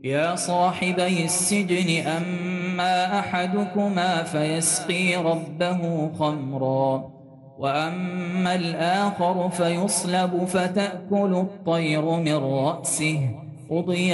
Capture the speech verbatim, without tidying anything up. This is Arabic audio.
يا صاحبي السجن أما أحدكما فيسقي ربه خمرا وأما الآخر فيصلب فتأكل الطير من رأسه قضي